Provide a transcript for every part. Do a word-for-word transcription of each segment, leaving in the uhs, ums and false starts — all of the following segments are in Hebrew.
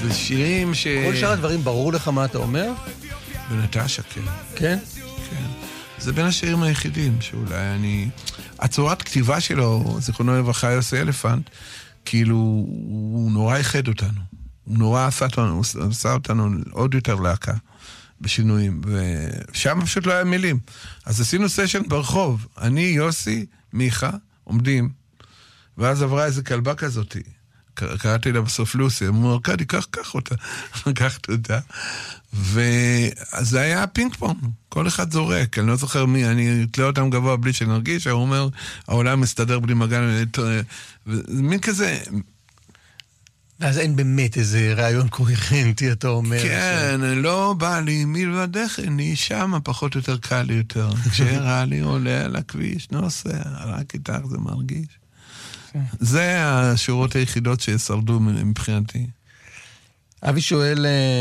ושירים ש... כל שאר הדברים ברור לך מה אתה אומר? בנטשה, כן. כן? כן. זה בין השירים היחידים שאולי אני... הצורת כתיבה שלו, זיכרונו לברכה, יוסי אלפנט, כאילו, הוא נורא יחד אותנו. הוא נורא עשה אותנו, עשה אותנו עוד יותר להקה בשינויים, ושם פשוט לא היה מילים. אז עשינו סשן ברחוב, אני, יוסי, מיכה, עומדים, ואז עברה איזו כלבה כזאת, קראתי לה בסוף לוסי, אמרו, ארקדי, קח, קח אותה, לקחת אותה, ואז זה היה פינג פונג, כל אחד זורק, אני לא זוכר מי, אני אתלה אותם גבוה בלי שנרגיש, הוא אומר, העולם מסתדר בלי מגן, מין כזה... ואז אין באמת איזה רעיון קוהרנטי, אתה אומר. כן, לא בא לי מלבדך, אני שמה פחות או יותר קל לי יותר. כשרע לי עולה על הכביש, נוסע, רק איתך זה מרגיש. זה השורות היחידות ששרדו מבחינתי. אבי שואל,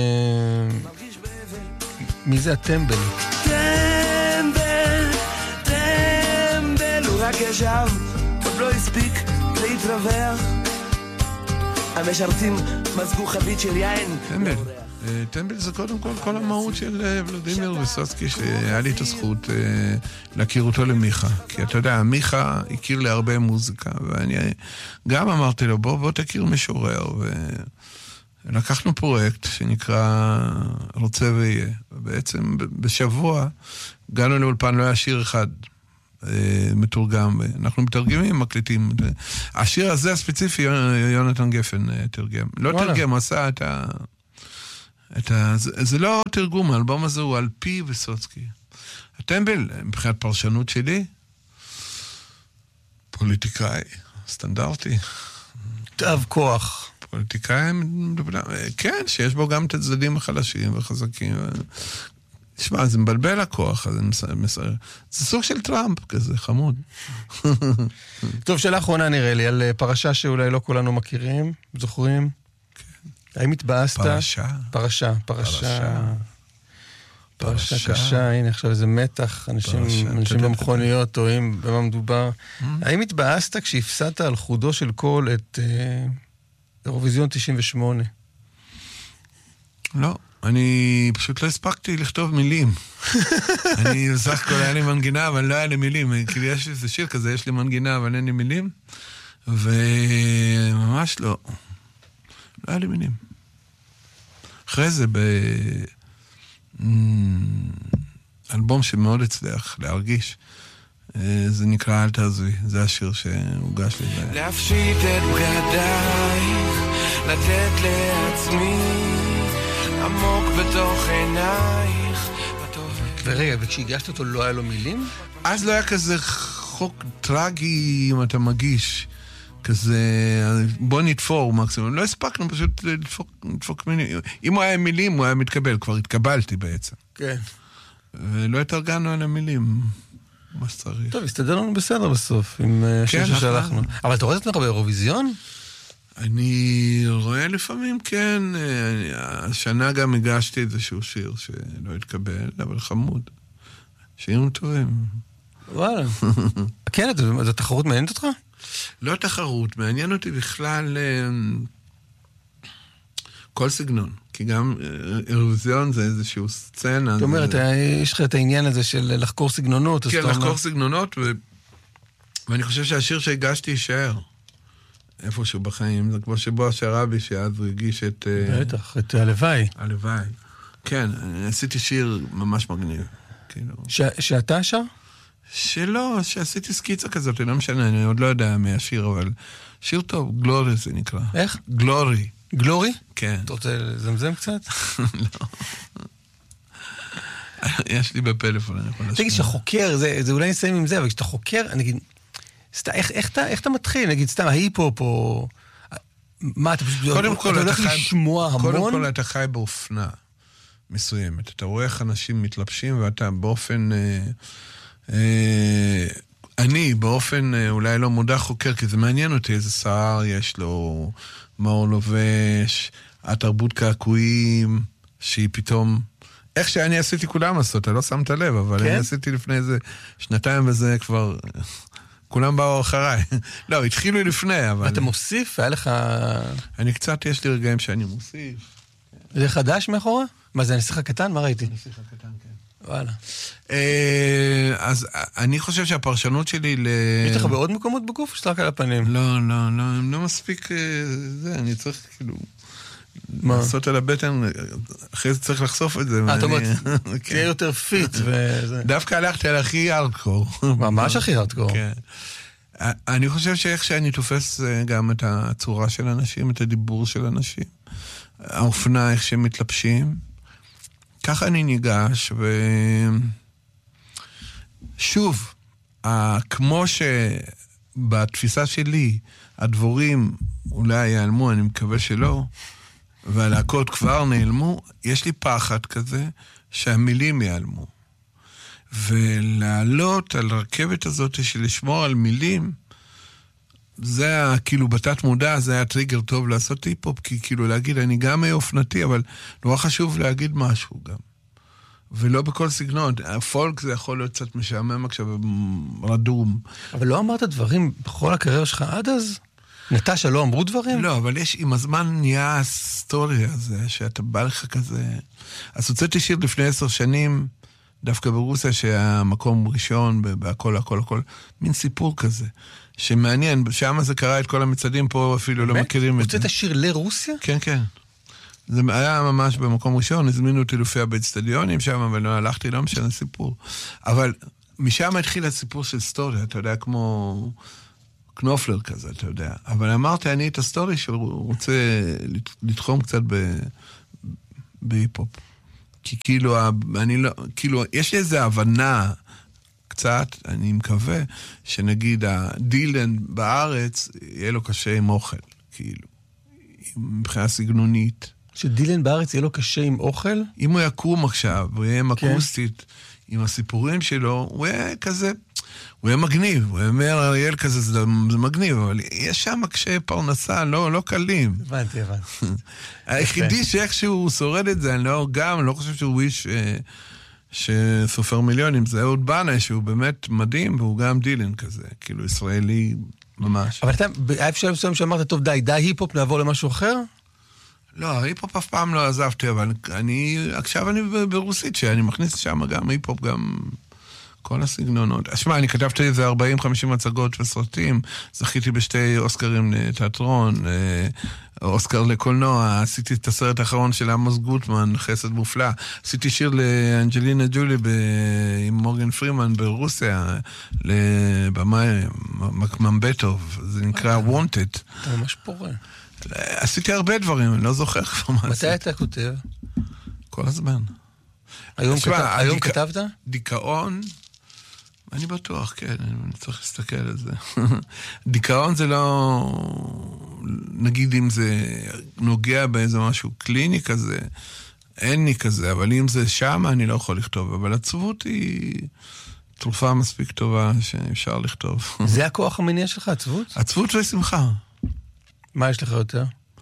מי זה הטמבל? טמבל, טמבל, הוא רק ישב, עוד לא הספיק להתרווח. המשרתים מזגו חבית של יין. טמבל. טמבל זה קודם כל כל המהות של ולדימיר ויסוצקי, שהיה לי את הזכות להכיר אותו למיכה. כי אתה יודע, מיכה הכיר לי הרבה מוזיקה, ואני גם אמרתי לו, בוא, בוא תכיר משורר, ולקחנו פרויקט שנקרא רוצה ויהיה. ובעצם בשבוע הגענו לאולפן, לא היה שיר אחד מתורגם, אנחנו מתרגמים, מקליטים. השיר הזה הספציפי, יונתן גפן תרגם. לא תרגם, הוא עשה את ה... את ה... זה, זה לא תרגום, האלבום הזה הוא על פי ויסוצקי. הטמבל, מבחינת פרשנות שלי, פוליטיקאי, סטנדרטי. תאב כוח. פוליטיקאי, כן, שיש בו גם את הצדדים החלשים וחזקים. תשמע, זה מבלבל הכוח, זה מסער. זה סוג של טראמפ כזה, חמוד. טוב, שאלה אחרונה נראה לי, על פרשה שאולי לא כולנו מכירים, זוכרים? כן. האם התבאסת? פרשה? פרשה, פרשה. פרשה קשה, הנה עכשיו איזה מתח, אנשים במכוניות טועים במה מדובר. האם התבאסת כשהפסדת על חודו של קול את אירוויזיון תשעים ושמונה? לא. אני פשוט לא הספקתי לכתוב מילים. אני בסך הכל היה לי מנגינה, אבל לא היה לי מילים. כאילו יש איזה שיר כזה, יש לי מנגינה, אבל אין לי מילים. וממש לא. לא היה לי מילים. אחרי זה, באלבום שמאוד הצליח להרגיש, זה נקרא אל תעזבי. זה השיר שהוגש לי. להפשיט את בגדייך, לתת לעצמי עמוק בתוך עינייך. ורגע, וכשהגשת אותו לא היה לו מילים? אז לא היה כזה חוק טרגי אם אתה מגיש. כזה, בוא נתפור מקסימום. לא הספקנו פשוט לדפוק, לדפוק מילים. אם הוא היה מילים, הוא היה מתקבל. כבר התקבלתי בעצם. כן. ולא התארגנו על המילים. מה שצריך. טוב, הסתדר לנו בסדר בסוף, עם השיר ששלחנו. אבל אתה רואה את עצמך באירוויזיון? אני רואה לפעמים, כן. השנה גם הגשתי איזשהו שיר שלא התקבל, אבל חמוד. שירים טובים. וואלה. כן, זו תחרות מעניינת אותך? לא תחרות, מעניין אותי בכלל כל סגנון. כי גם אירוויזיון זה איזשהו סצנה. זאת אומרת, יש לך את העניין הזה של לחקור סגנונות. כן, לחקור סגנונות, ואני חושב שהשיר שהגשתי יישאר. איפשהו בחיים, זה כמו שבוע שרבי, שאז הוא הגיש את... בטח, את הלוואי. הלוואי. כן, עשיתי שיר ממש מגניב. שאתה שר? שלא, שעשיתי סקיצה כזאת, לא משנה, אני עוד לא יודע מהשיר, אבל שיר טוב, גלורי זה נקרא. איך? גלורי. גלורי? כן. אתה רוצה לזמזם קצת? לא. יש לי בפלאפון, אני יכול לשמוע. תגיד, שחוקר, זה אולי נסיים עם זה, אבל כשאתה חוקר, נגיד... איך, איך, אתה, איך אתה מתחיל? נגיד, סתם, ההיפ-הופ או... מה, אתה פשוט... קודם כל, אתה הולך לשמוע המון? קודם כל, אתה חי באופנה מסוימת. אתה רואה איך אנשים מתלבשים, ואתה באופן... אה, אה, אני, באופן אה, אולי לא מודע חוקר, כי זה מעניין אותי, איזה שער יש לו, מה הוא לובש, התרבות קעקועים, שהיא פתאום... איך שאני עשיתי כולם לעשות, אתה לא שמת לב, אבל כן? אני עשיתי לפני איזה שנתיים, וזה כבר... כולם באו אחריי. לא, התחילו לפני, אבל... אתה מוסיף? היה לך... אני קצת, יש לי רגעים שאני מוסיף. זה חדש מאחורה? מה זה, הנסיך הקטן? מה ראיתי? הנסיך הקטן, כן. וואלה. אז אני חושב שהפרשנות שלי ל... יש לך בעוד מקומות בגוף או שאתה רק על הפנים? לא, לא, לא, הם לא מספיק... זה, אני צריך כאילו... לעשות על הבטן, אחרי זה צריך לחשוף את זה. אה, אתה אומר, תהיה יותר פיט וזה. דווקא הלכתי על הכי ארדקור. ממש הכי ארדקור. כן. אני חושב שאיך שאני תופס גם את הצורה של אנשים, את הדיבור של אנשים, האופנה, איך שהם מתלבשים, ככה אני ניגש, ושוב, כמו שבתפיסה שלי, הדבורים אולי יעלמו, אני מקווה שלא, והלהקות כבר נעלמו, יש לי פחד כזה שהמילים יעלמו. ולעלות על הרכבת הזאת של לשמור על מילים, זה היה, כאילו בתת מודע, זה היה טריגר טוב לעשות היפ-הופ, כי כאילו להגיד, אני גם אופנתי, אבל נורא חשוב להגיד משהו גם. ולא בכל סגנון. הפולק זה יכול להיות קצת משעמם עכשיו, רדום. אבל לא אמרת דברים בכל הקריירה שלך עד אז? נטשה, לא אמרו דברים? לא, אבל יש, עם הזמן נהיה הסטורי הזה, שאתה בא לך כזה... אז הוצאתי שיר לפני עשר שנים, דווקא ברוסיה, שהמקום ראשון, בהכל, הכל, הכל, מין סיפור כזה, שמעניין, שם זה קרה את כל המצעדים פה, אפילו לא מכירים את זה. הוצאת שיר לרוסיה? כן, כן. זה היה ממש במקום ראשון, הזמינו אותי להופיע באצטדיונים שם, אבל לא הלכתי, לא משנה סיפור. אבל משם התחיל הסיפור של סטורי, אתה יודע, כמו... קנופלר כזה, אתה יודע. אבל אמרתי, אני את הסטורי של רוצה לתחום קצת בהיפ-הופ. כי כאילו, אני לא, כאילו, יש לי איזו הבנה קצת, אני מקווה, שנגיד הדילן בארץ, יהיה לו קשה עם אוכל, כאילו, מבחינה סגנונית. שדילן בארץ יהיה לו קשה עם אוכל? אם הוא יקום עכשיו, הוא יהיה עם אקוסטית, עם הסיפורים שלו, הוא יהיה כזה... הוא היה מגניב, הוא אומר אריאל כזה, זה, זה מגניב, אבל יש שם קשי פרנסה, לא, לא קלים. הבנתי, הבנתי. היחידי שאיכשהו שורד את זה, אני לא, גם, לא חושב שהוא איש שסופר מיליונים, זה אהוד בנה, שהוא באמת מדהים, והוא גם דילן כזה, כאילו ישראלי ממש. אבל אתה, היה אפשר מסוים שאמרת, טוב, די, די היפ-הופ, נעבור למשהו אחר? לא, היפ-הופ אף פעם לא עזבתי, אבל אני, עכשיו אני ברוסית, שאני מכניס שם גם היפ-הופ, גם... כל הסגנונות. אשמע, אני כתבתי איזה ארבעים חמישים הצגות וסרטים, זכיתי בשתי אוסקרים לתיאטרון, אוסקר לקולנוע, עשיתי את הסרט האחרון של עמוס גוטמן, חסד מופלא, עשיתי שיר לאנג'לינה ג'ולי עם מורגן פרימן ברוסיה, לבמאי ממבטוב, זה נקרא Wanted. אתה ממש פורה. עשיתי הרבה דברים, אני לא זוכר כבר מה עשיתי. מתי אתה כותב? כל הזמן. היום כתבת? דיכאון, אני בטוח, כן, אני צריך להסתכל על זה. דיכאון זה לא, נגיד אם זה נוגע באיזה משהו קליני כזה, אין לי כזה, אבל אם זה שם אני לא יכול לכתוב, אבל עצבות היא תרופה מספיק טובה שאפשר לכתוב. זה הכוח המניע שלך, עצבות? עצבות ושמחה. מה יש לך יותר?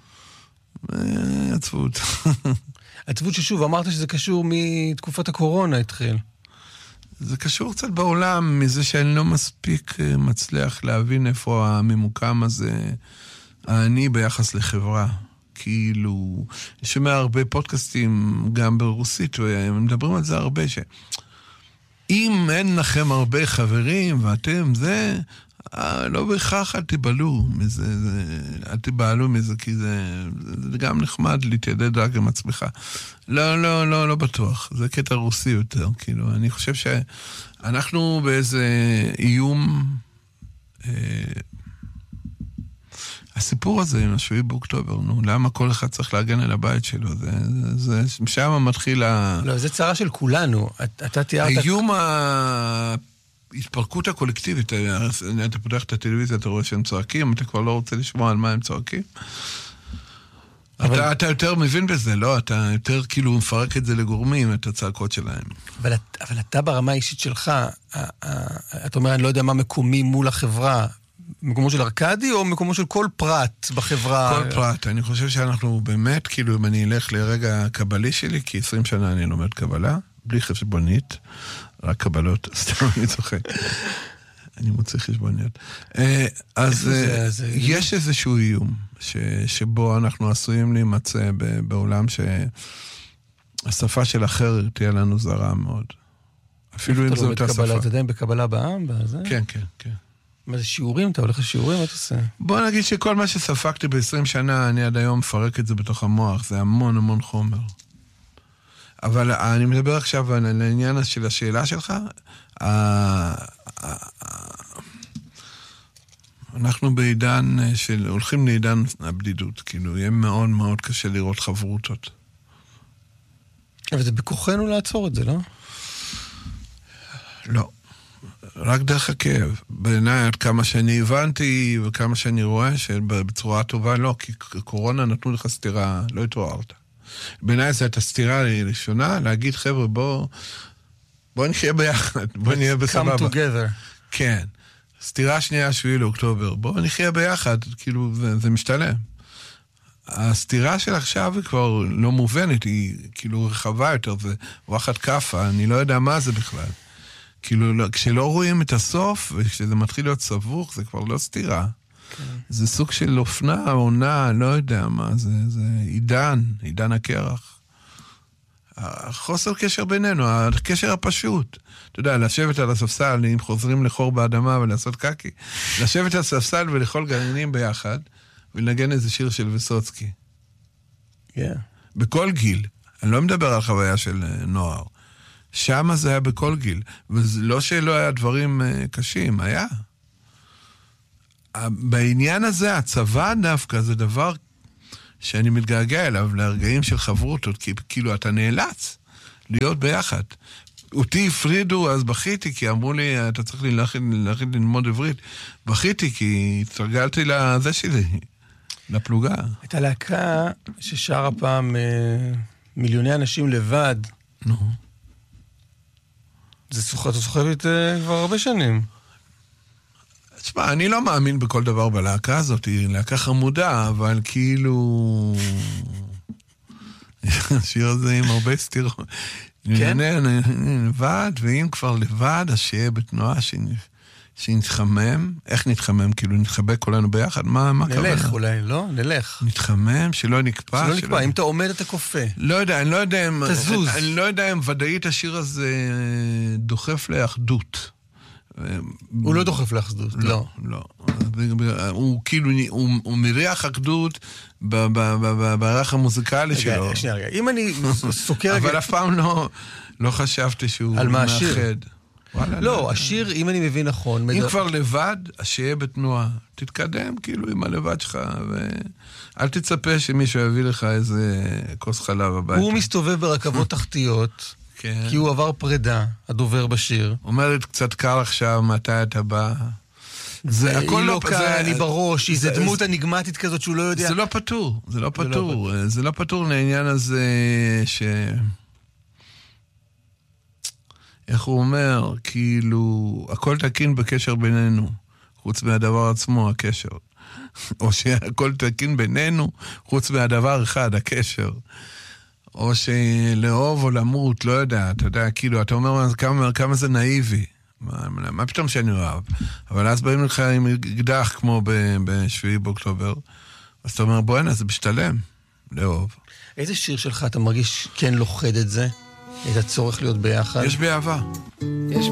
עצבות. עצבות ששוב, אמרת שזה קשור מתקופת הקורונה התחיל. זה קשור קצת בעולם, מזה שאני לא מספיק מצליח להבין איפה הממוקם הזה, אני ביחס לחברה. כאילו, אני שומע הרבה פודקאסטים, גם ברוסית, והם מדברים על זה הרבה, שאם אין לכם הרבה חברים, ואתם זה, לא בהכרח אל תיבלו מזה, זה, אל תיבלו מזה, כי זה, זה גם נחמד להתיידד רק עם עצמך. לא, לא, לא, לא בטוח. זה קטע רוסי יותר, כאילו. אני חושב שאנחנו באיזה איום, אה, הסיפור הזה עם השביעי באוקטובר, נו, למה כל אחד צריך להגן על הבית שלו? זה, זה, זה שם מתחיל ה... לא, זה צרה של כולנו. אתה תיארת... האיום ה... התפרקות הקולקטיבית, אתה פותח את הטלוויזיה, אתה רואה שהם צועקים, אתה כבר לא רוצה לשמוע על מה הם צועקים. אבל... אתה, אתה יותר מבין בזה, לא? אתה יותר כאילו מפרק את זה לגורמים, את הצעקות שלהם. אבל, אבל אתה ברמה האישית שלך, אתה אומר, אני לא יודע מה מקומי מול החברה, מקומו של ארקדי או מקומו של כל פרט בחברה? כל פרט. אני חושב שאנחנו באמת, כאילו, אם אני אלך לרגע הקבלי שלי, כי עשרים שנה אני לומד קבלה, בלי חשבונית, רק קבלות, סתם אני צוחק. אני מוצא חשבוניות. אז יש איזשהו איום, שבו אנחנו עשויים להימצא בעולם שהשפה של אחר תהיה לנו זרה מאוד. אפילו אם זאת השפה. אתה עדיין בקבלה בעם? כן, כן, כן. מה זה שיעורים? אתה הולך לשיעורים? מה אתה עושה? בוא נגיד שכל מה שספקתי ב-עשרים שנה, אני עד היום מפרק את זה בתוך המוח. זה המון המון חומר. אבל אני מדבר עכשיו על העניין של השאלה שלך. אנחנו בעידן של, הולכים לעידן הבדידות. כאילו, יהיה מאוד מאוד קשה לראות חברותות. אבל זה בכוחנו לעצור את זה, לא? לא. רק דרך הכאב. בעיניי, עד כמה שאני הבנתי וכמה שאני רואה, שבצורה טובה לא, כי קורונה נתנו לך סתירה, לא התעוררת. בעיניי זו הייתה סתירה ראשונה, להגיד, חבר'ה, בוא, בוא נחיה ביחד, בוא נהיה בסבבה. Come together. כן. סתירה שנייה, שביעי לאוקטובר, בוא נחיה ביחד, כאילו, זה, זה משתלם. הסתירה של עכשיו היא כבר לא מובנת, היא כאילו רחבה יותר, זה וואחד קפה, אני לא יודע מה זה בכלל. כאילו, לא, כשלא רואים את הסוף, וכשזה מתחיל להיות סבוך, זה כבר לא סתירה. כן. זה סוג של אופנה, עונה, לא יודע מה, זה, זה עידן, עידן הקרח. החוסר קשר בינינו, הקשר הפשוט. אתה יודע, לשבת על הספסל, אם חוזרים לחור באדמה ולעשות קקי, לשבת על הספסל ולאכול גרעינים ביחד, ולנגן איזה שיר של ויסוצקי. כן. Yeah. בכל גיל. אני לא מדבר על חוויה של נוער. שם זה היה בכל גיל. ולא שלא היה דברים קשים, היה. בעניין הזה, הצבא דווקא זה דבר שאני מתגעגע אליו, להרגעים של חברותות, כי כאילו אתה נאלץ להיות ביחד. אותי הפרידו, אז בכיתי, כי אמרו לי, אתה צריך ללכת ללמוד עברית. בכיתי, כי התרגלתי לזה שלי, לפלוגה. הייתה להקה ששרה פעם מיליוני אנשים לבד. נו. זה סוחב, אתה סוחב את כבר הרבה שנים. תשמע, אני לא מאמין בכל דבר בלהקה הזאת, היא להקה חמודה, אבל כאילו... השיר הזה עם הרבה סתירות. כן? לבד, ואם כבר לבד, אז שיהיה בתנועה שנתחמם. איך נתחמם? כאילו נתחבק כולנו ביחד? מה קרה? נלך אולי, לא? נלך. נתחמם, שלא נקפא. שלא נקפא, אם אתה עומד אתה קופא. לא יודע, אני לא יודע אם... תזוז. אני לא יודע אם ודאית השיר הזה דוחף לאחדות. הוא לא דוחף לאחדות, לא. לא. הוא כאילו, הוא מריח אחדות בערך המוזיקלי שלו. שנייה רגע, אם אני סוקר... אבל אף פעם לא חשבתי שהוא מאחד. על מה השיר? לא, השיר, אם אני מבין נכון... אם כבר לבד, אז שיהיה בתנועה. תתקדם כאילו עם הלבד שלך, ואל תצפה שמישהו יביא לך איזה כוס חלב הביתה. הוא מסתובב ברכבות תחתיות, כי הוא עבר פרידה, הדובר בשיר. אומרת קצת קר עכשיו, מתי אתה בא? זה הכל לא קל, אני בראש, זה דמות אניגמטית כזאת שהוא לא יודע... זה לא פתור, זה לא פתור. זה לא פתור לעניין הזה ש... איך הוא אומר? כאילו, הכל תקין בקשר בינינו, חוץ מהדבר עצמו, הקשר. או שהכל תקין בינינו, חוץ מהדבר אחד, הקשר. או שלאהוב או למות, לא יודע, אתה יודע, כאילו, אתה אומר כמה, כמה זה נאיבי. מה, מה פתאום שאני אוהב? אבל אז באים לך עם אקדח כמו בשביעי באוקטובר, אז אתה אומר, בואי נה, זה משתלם, לאהוב. איזה שיר שלך אתה מרגיש כן לוחד את זה? את הצורך להיות ביחד? יש באהבה. יש